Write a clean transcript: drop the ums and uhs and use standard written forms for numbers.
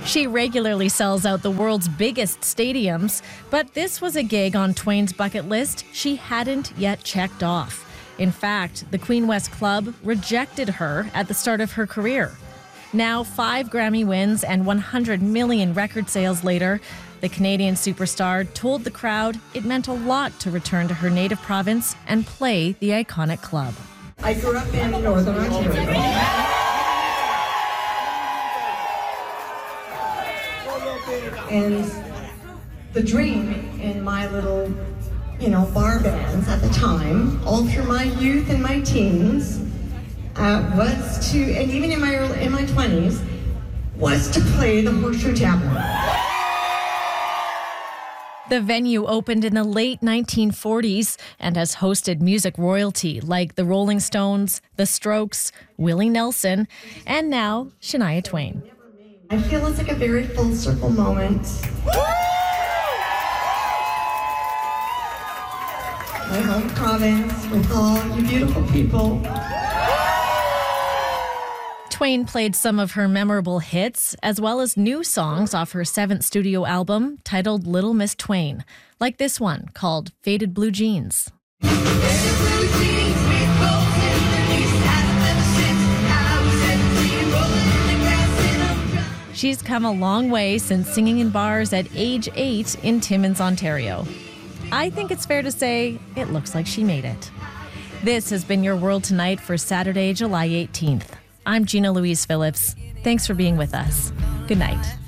She regularly sells out the world's biggest stadiums, but this was a gig on Twain's bucket list she hadn't yet checked off. In fact, the Queen West Club rejected her at the start of her career. Now, 5 Grammy wins and 100 million record sales later, the Canadian superstar told the crowd it meant a lot to return to her native province and play the iconic club. I grew up in Northern Ontario. And the dream in my little, bar bands at the time, all through my youth and my teens, was to, and even in my 20s, was to play the Horseshoe Tavern. The venue opened in the late 1940s and has hosted music royalty like the Rolling Stones, The Strokes, Willie Nelson, and now Shania Twain. I feel it's like a very full circle moment. My home province with all you beautiful people. Twain played some of her memorable hits, as well as new songs off her 7th studio album titled Little Miss Twain, like this one called Faded Blue Jeans. She's come a long way since singing in bars at age 8 in Timmins, Ontario. I think it's fair to say it looks like she made it. This has been Your World Tonight for Saturday, July 18th. I'm Gina Louise Phillips. Thanks for being with us. Good night.